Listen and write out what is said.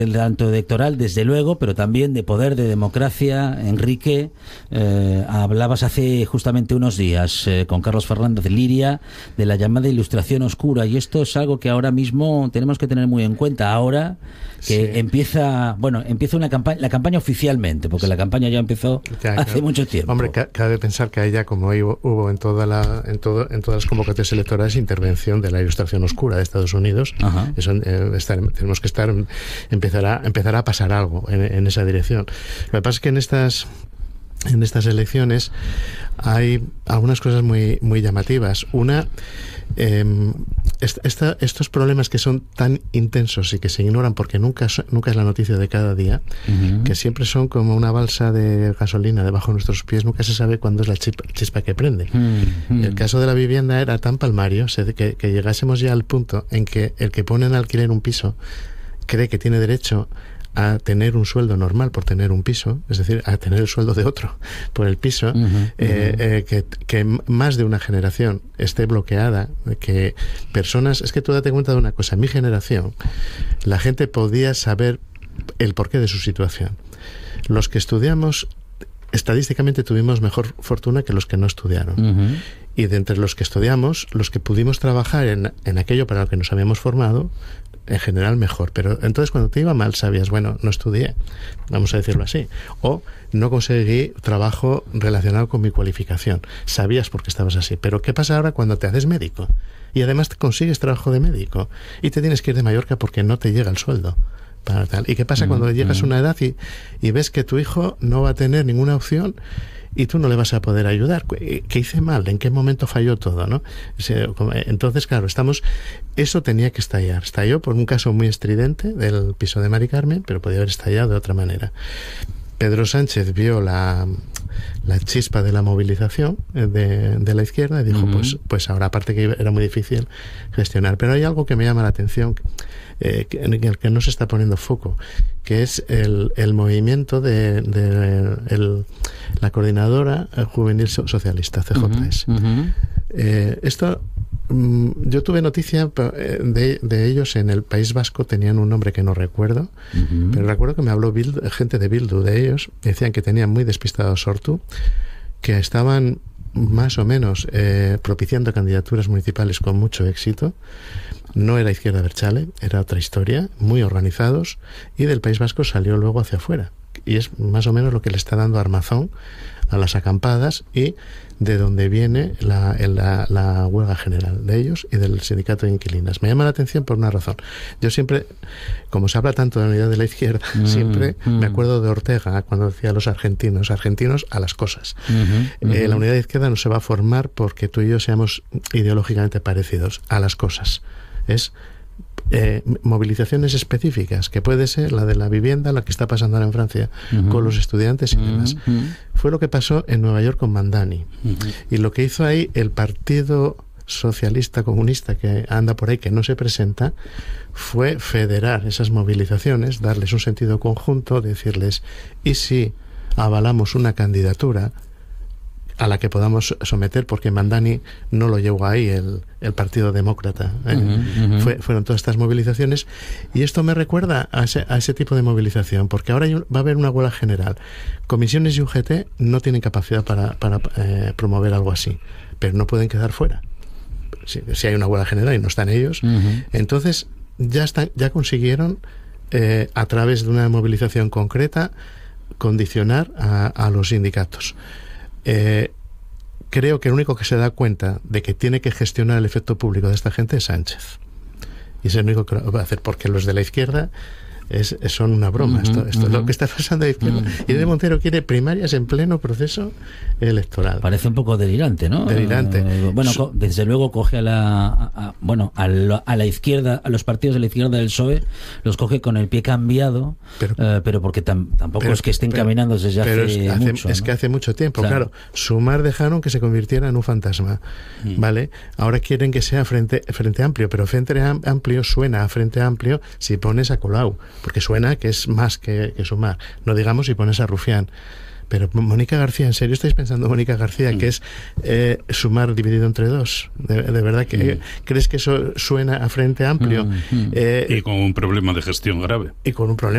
tanto electoral, desde luego, pero también de poder, de democracia. Enrique, hablabas hace justamente unos días con Carlos Fernández Liria de la llamada ilustración oscura, y esto es algo que ahora mismo tenemos que tener muy en cuenta, ahora que empieza una campaña, la campaña oficialmente, porque la campaña ya empezó hace mucho tiempo. Hombre, cabe pensar que hay ya, como hubo en todas las convocatorias electorales, intervención de la ilustración oscura de Estados Unidos. Eso, tenemos que empezará a pasar algo en esa dirección. Lo que pasa es que en estas elecciones hay algunas cosas muy, muy llamativas. Una, estos problemas que son tan intensos y que se ignoran porque nunca es la noticia de cada día, que siempre son como una balsa de gasolina debajo de nuestros pies, nunca se sabe cuándo es la chispa que prende. El caso de la vivienda era tan palmario que llegásemos ya al punto en que el que pone en alquiler un piso cree que tiene derecho a tener un sueldo normal por tener un piso, es decir, a tener el sueldo de otro por el piso, que más de una generación esté bloqueada, que personas... Es que tú date cuenta de una cosa, en mi generación la gente podía saber el porqué de su situación. Los que estudiamos, estadísticamente tuvimos mejor fortuna que los que no estudiaron. Y de entre los que estudiamos, los que pudimos trabajar en aquello para lo que nos habíamos formado, en general mejor. Pero entonces cuando te iba mal sabías, bueno, no estudié, vamos a decirlo así, o no conseguí trabajo relacionado con mi cualificación. Sabías por qué estabas así. Pero ¿qué pasa ahora cuando te haces médico? Y además te consigues trabajo de médico y te tienes que ir de Mallorca porque no te llega el sueldo para tal. ¿Y qué pasa cuando llegas a una edad y ves que tu hijo no va a tener ninguna opción y tú no le vas a poder ayudar? ¿Qué hice mal? ¿En qué momento falló todo, no? Entonces, claro, eso tenía que estallar. Estalló por un caso muy estridente del piso de Mari Carmen, pero podía haber estallado de otra manera. Pedro Sánchez vio la chispa de la movilización de la izquierda y dijo, pues ahora, aparte que era muy difícil gestionar. Pero hay algo que me llama la atención, en el que no se está poniendo foco, que es el movimiento de la Coordinadora Juvenil Socialista, CJS. Esto, yo tuve noticia de ellos en el País Vasco, tenían un nombre que no recuerdo, pero recuerdo que me habló gente de Bildu de ellos, decían que tenían muy despistado Sortu, que estaban más o menos propiciando candidaturas municipales con mucho éxito. No era Izquierda Abertzale, era otra historia, muy organizados, y del País Vasco salió luego hacia afuera. Y es más o menos lo que le está dando armazón a las acampadas y de donde viene la huelga general de ellos y del sindicato de inquilinas. Me llama la atención por una razón. Yo siempre, como se habla tanto de la unidad de la izquierda, siempre me acuerdo de Ortega cuando decía los argentinos a las cosas. La unidad de izquierda no se va a formar porque tú y yo seamos ideológicamente parecidos, a las cosas. Es movilizaciones específicas, que puede ser la de la vivienda, la que está pasando ahora en Francia con los estudiantes y demás. Fue lo que pasó en Nueva York con Mandani. Y lo que hizo ahí el Partido Socialista Comunista, que anda por ahí, que no se presenta, fue federar esas movilizaciones, darles un sentido conjunto, decirles, ¿y si avalamos una candidatura a la que podamos someter? Porque Mandani no lo llevó ahí el Partido Demócrata. Fueron todas estas movilizaciones, y esto me recuerda a ese tipo de movilización, porque ahora va a haber una huelga general. Comisiones y UGT no tienen capacidad para promover algo así, pero no pueden quedar fuera. Si hay una huelga general y no están ellos, entonces ya consiguieron, a través de una movilización concreta, condicionar a los sindicatos. Creo que el único que se da cuenta de que tiene que gestionar el efecto público de esta gente es Sánchez, y es el único que lo va a hacer, porque los de la izquierda son una broma. Esto es lo que está pasando a la izquierda. Irene Montero quiere primarias en pleno proceso electoral. Parece un poco delirante, ¿no? Delirante. Desde luego coge a la izquierda, a los partidos de la izquierda del PSOE, los coge con el pie cambiado, pero porque tampoco es que estén caminando desde hace mucho. Es que hace mucho tiempo, claro. Sumar dejaron que se convirtiera en un fantasma, ¿vale? Ahora quieren que sea Frente Amplio, pero Frente Amplio suena a Frente Amplio si pones a Colau, porque suena que es más que Sumar. No digamos si pones a Rufián. Pero Mónica García, ¿en serio estáis pensando, Mónica García, que es Sumar dividido entre dos? ¿De verdad que crees que eso suena a Frente Amplio? Y con un problema de gestión grave. Y con un problema